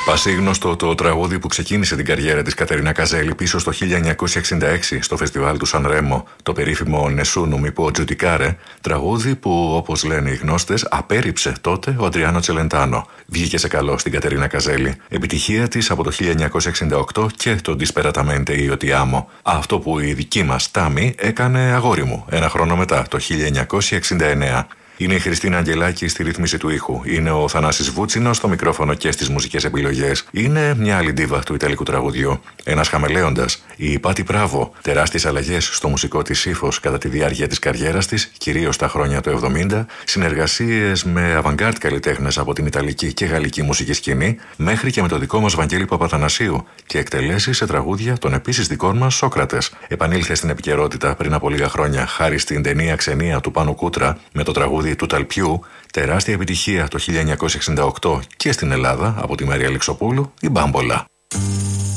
Πασίγνωστο το τραγούδι που ξεκίνησε την καριέρα της Κατερίνα Καζέλη πίσω στο 1966 στο φεστιβάλ του Σαν Ρέμο, το περίφημο Νεσούνου μη πω Τζουτικάρε, τραγούδι που, όπως λένε οι γνώστες, απέρριψε τότε ο Αντριάνο Τσελεντάνο. Βγήκε σε καλό στην Κατερίνα Καζέλη. Επιτυχία της από το 1968 και το Disperatamente io ti amo. Αυτό που η δική μας Τάμι έκανε αγόρι μου ένα χρόνο μετά, το 1969. Είναι η Χριστίνα Αγγελάκη στη ρύθμιση του ήχου. Είναι ο Θανάσης Βούτσινος στο μικρόφωνο και στις μουσικές επιλογές. Είναι μια άλλη ντίβα του ιταλικού τραγουδιού. Ένας χαμελέοντας. Η Πάτη Πράβο. Τεράστιες αλλαγές στο μουσικό της ύφος κατά τη διάρκεια της καριέρας της, κυρίως τα χρόνια του 70. Συνεργασίες με avant-garde καλλιτέχνες από την ιταλική και γαλλική μουσική σκηνή, μέχρι και με το δικό μας Βαγγέλη Παπαθανασίου. Και εκτελέσεις σε τραγούδια των επίσης δικών μας Σόκρατες. Επανήλθε στην επικαιρότητα πριν από λίγα χρόνια, χάρη στην ταινία Ξενία του Πάνου Κούτρα, με το τραγούδι του Ταλπιού, τεράστια επιτυχία το 1968 και στην Ελλάδα από τη Μαρία Λεξοπούλου, η Μπάμπολα.